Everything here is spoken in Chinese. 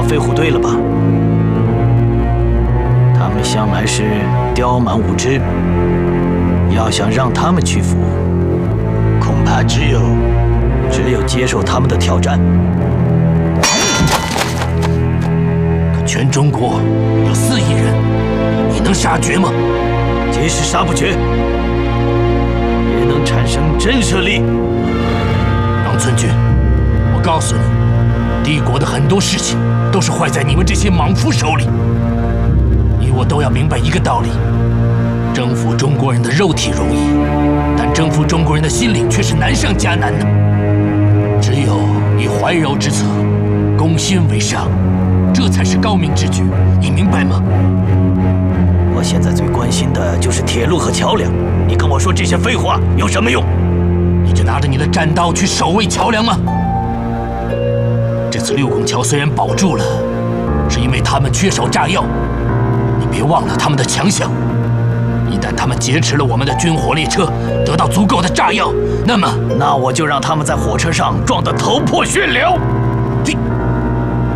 飞虎队了吧？他们向来是刁蛮无知，要想让他们屈服，恐怕只有接受他们的挑战。 可全中国有4亿人，你能杀绝吗？ 即使杀不绝，也能产生震慑力。 杨村君，我告诉你，帝国的很多事情都是坏在你们这些莽夫手里。你我都要明白一个道理：征服中国人的肉体容易，但征服中国人的心灵却是难上加难的。只有以怀柔之策，攻心为上，这才是高明之举。你明白吗？ 我现在最关心的就是铁路和桥梁，你跟我说这些废话有什么用？ 你就拿着你的战刀去守卫桥梁吗？这次6拱桥虽然保住了，是因为他们缺少炸药。你别忘了他们的强项，一旦他们劫持了我们的军火列车，得到足够的炸药，那我就让他们在火车上撞得头破血流。